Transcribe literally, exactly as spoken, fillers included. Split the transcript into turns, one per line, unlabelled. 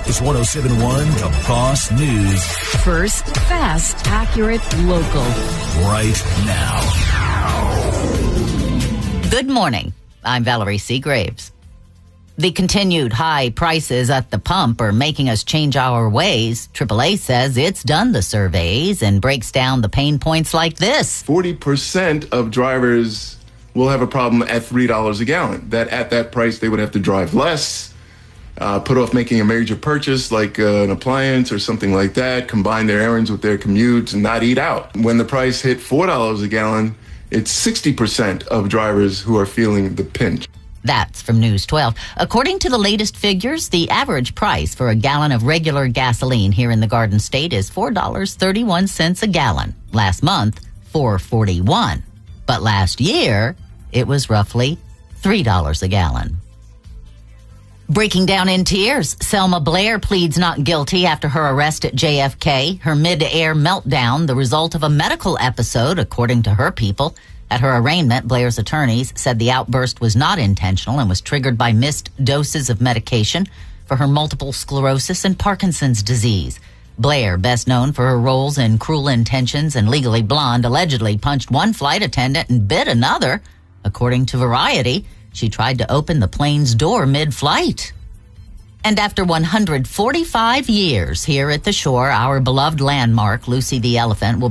is one oh seven point one The Boss News.
First, fast, accurate, local.
Right now.
Good morning. I'm Valerie Seagraves. The continued high prices at the pump are making us change our ways. triple A says it's done the surveys and breaks down the pain points like this.
forty percent of drivers will have a problem at three dollars a gallon. That at that price, they would have to drive less, uh, put off making a major purchase like uh, an appliance or something like that, combine their errands with their commutes and not eat out. When the price hit four dollars a gallon, it's sixty percent of drivers who are feeling the pinch.
That's from News twelve. According to the latest figures, the average price for a gallon of regular gasoline here in the Garden State is four dollars and thirty-one cents a gallon. Last month, four dollars and forty-one cents. But last year, it was roughly three dollars a gallon. Breaking down in tears, Selma Blair pleads not guilty after her arrest at J F K. Her mid-air meltdown, the result of a medical episode, according to her people. At her arraignment, Blair's attorneys said the outburst was not intentional and was triggered by missed doses of medication for her multiple sclerosis and Parkinson's disease. Blair, best known for her roles in Cruel Intentions and Legally Blonde, allegedly punched one flight attendant and bit another. According to Variety, she tried to open the plane's door mid-flight. And after one hundred forty-five years here at the shore, our beloved landmark, Lucy the Elephant, will